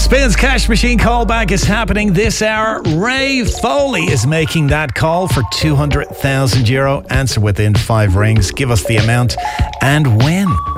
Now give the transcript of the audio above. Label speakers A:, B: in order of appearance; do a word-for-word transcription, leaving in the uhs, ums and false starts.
A: Spins Cash Machine callback is happening this hour. Ray Foley is making that call for two hundred thousand euro. Answer within five rings. Give us the amount and win.